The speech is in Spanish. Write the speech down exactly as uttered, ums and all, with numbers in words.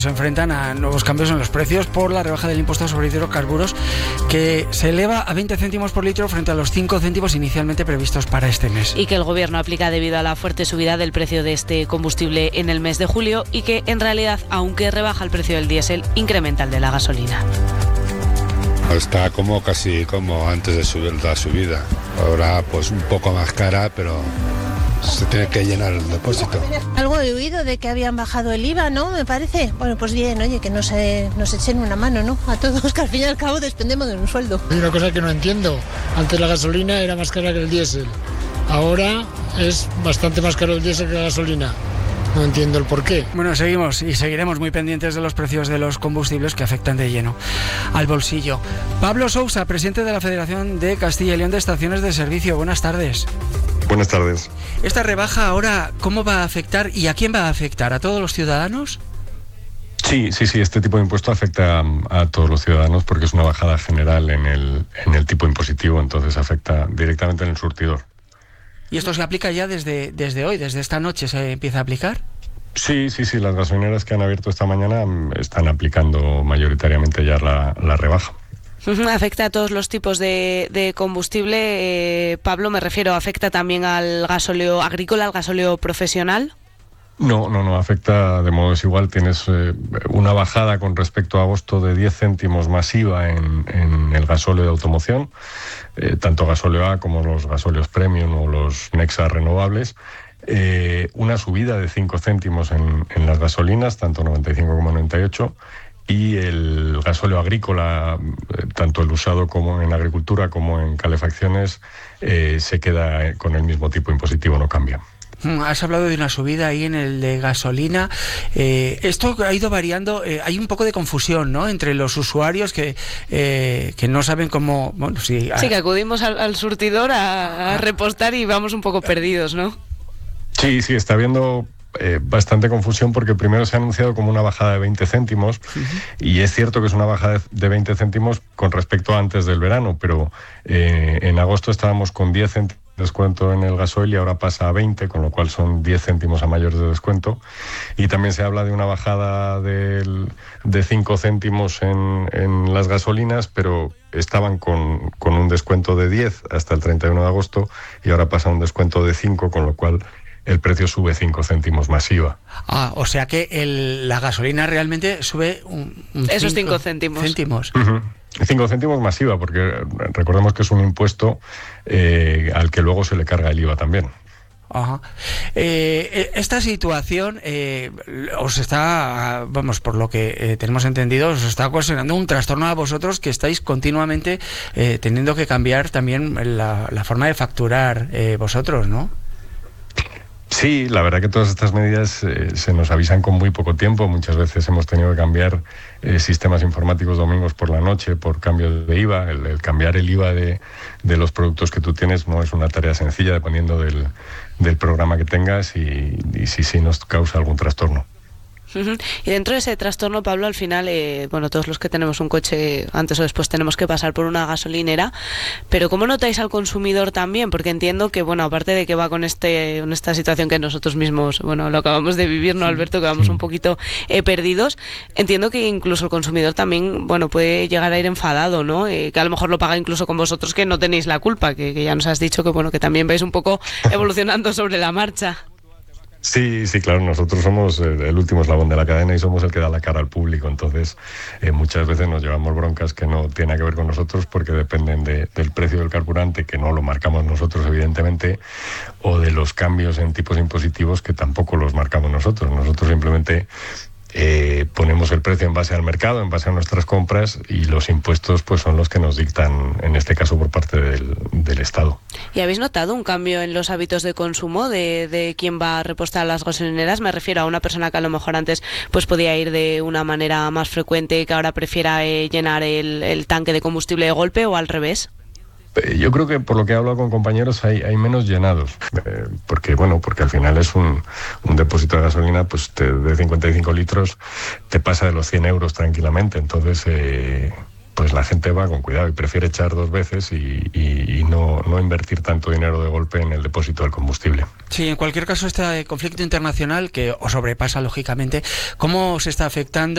Se enfrentan a nuevos cambios en los precios por la rebaja del impuesto sobre hidrocarburos, que se eleva a veinte céntimos por litro frente a los cinco céntimos inicialmente previstos para este mes. Y que el Gobierno aplica debido a la fuerte subida del precio de este combustible en el mes de julio y que en realidad, aunque rebaja el precio del diésel, incrementa el de la gasolina. Está como casi como antes de subir la subida. Ahora pues un poco más cara, pero se tiene que llenar el depósito. Algo he oído de que habían bajado el I V A, ¿no? Me parece. Bueno, pues bien, oye, que nos, eh, nos echen una mano, ¿no? A todos, que al fin y al cabo dependemos de un sueldo. Hay una cosa que no entiendo. Antes la gasolina era más cara que el diésel. Ahora es bastante más caro el diésel que la gasolina. No entiendo el porqué. Bueno, seguimos y seguiremos muy pendientes de los precios de los combustibles que afectan de lleno al bolsillo. Pablo Sousa, presidente de la Federación de Castilla y León de Estaciones de Servicio. Buenas tardes. Buenas tardes. Esta rebaja ahora, ¿cómo va a afectar y a quién va a afectar? ¿A todos los ciudadanos? Sí, sí, sí, este tipo de impuesto afecta a todos los ciudadanos porque es una bajada general en el, en el tipo impositivo, entonces afecta directamente en el surtidor. ¿Y esto se aplica ya desde, desde hoy, desde esta noche se empieza a aplicar? Sí, sí, sí, las gasolineras que han abierto esta mañana están aplicando mayoritariamente ya la, la rebaja. Afecta a todos los tipos de, de combustible. Eh, Pablo, me refiero, ¿afecta también al gasóleo agrícola, al gasóleo profesional? No, no, no, afecta de modo desigual. Tienes eh, una bajada con respecto a agosto de diez céntimos masiva en, en el gasóleo de automoción, eh, tanto gasóleo A como los gasóleos premium o los Nexa renovables. Eh, una subida de cinco céntimos en, en las gasolinas, tanto noventa y cinco como noventa y ocho. Y el gasóleo agrícola, tanto el usado como en agricultura como en calefacciones, eh, se queda con el mismo tipo impositivo, no cambia. Has hablado de una subida ahí en el de gasolina. Eh, esto ha ido variando. Eh, hay un poco de confusión, ¿no?, entre los usuarios que eh, que no saben cómo. Bueno, sí, a... sí, que acudimos al, al surtidor a, a repostar y vamos un poco perdidos, ¿no? Sí, sí, está habiendo Eh, bastante confusión porque primero se ha anunciado como una bajada de veinte céntimos uh-huh. y es cierto que es una bajada de veinte céntimos con respecto a antes del verano, pero eh, en agosto estábamos con diez céntimos de descuento en el gasoil y ahora pasa a veinte, con lo cual son diez céntimos a mayores de descuento, y también se habla de una bajada del, de cinco céntimos en, en las gasolinas, pero estaban con, con un descuento de diez hasta el treinta y uno de agosto y ahora pasa a un descuento de cinco, con lo cual el precio sube cinco céntimos masiva. Ah, o sea que el, la gasolina realmente sube un, un esos cinco cinco céntimos. céntimos. Uh-huh. cinco céntimos masiva, porque recordemos que es un impuesto eh, al que luego se le carga el I V A también. Ajá. Eh, esta situación eh, os está, vamos, por lo que eh, tenemos entendido, os está ocasionando un trastorno a vosotros, que estáis continuamente eh, teniendo que cambiar también la, la forma de facturar eh, vosotros, ¿no? Sí, la verdad que todas estas medidas eh, se nos avisan con muy poco tiempo. Muchas veces hemos tenido que cambiar eh, sistemas informáticos domingos por la noche por cambio de I V A. El, el cambiar el I V A de, de los productos que tú tienes no es una tarea sencilla, dependiendo del, del programa que tengas y, y si sí nos causa algún trastorno. Uh-huh. Y dentro de ese trastorno, Pablo, al final, eh, bueno, todos los que tenemos un coche, antes o después tenemos que pasar por una gasolinera, pero ¿cómo notáis al consumidor también? Porque entiendo que, bueno, aparte de que va con este con esta situación que nosotros mismos, bueno, lo acabamos de vivir, ¿no, Alberto?, que vamos un poquito eh, perdidos, entiendo que incluso el consumidor también, bueno, puede llegar a ir enfadado, ¿no? Eh, que a lo mejor lo paga incluso con vosotros, que no tenéis la culpa, que, que ya nos has dicho que, bueno, que también vais un poco evolucionando sobre la marcha. Sí, sí, claro, nosotros somos el último eslabón de la cadena y somos el que da la cara al público, entonces eh, muchas veces nos llevamos broncas que no tienen que ver con nosotros porque dependen de, del precio del carburante, que no lo marcamos nosotros evidentemente, o de los cambios en tipos impositivos que tampoco los marcamos nosotros. Nosotros simplemente Eh, ponemos el precio en base al mercado, en base a nuestras compras, y los impuestos pues son los que nos dictan, en este caso por parte del, del Estado. ¿Y habéis notado un cambio en los hábitos de consumo de, de quién va a repostar a las gasolineras? Me refiero a una persona que a lo mejor antes pues podía ir de una manera más frecuente, que ahora prefiera eh, llenar el, el tanque de combustible de golpe, o al revés. Yo creo que por lo que he hablado con compañeros hay, hay menos llenados, eh, porque bueno, porque al final es un, un depósito de gasolina pues te, de cincuenta y cinco litros, te pasa de los cien euros tranquilamente, entonces eh, pues la gente va con cuidado y prefiere echar dos veces y, y, y no, no invertir tanto dinero de golpe en el depósito del combustible. Sí, en cualquier caso este conflicto internacional que os sobrepasa lógicamente, ¿cómo se está afectando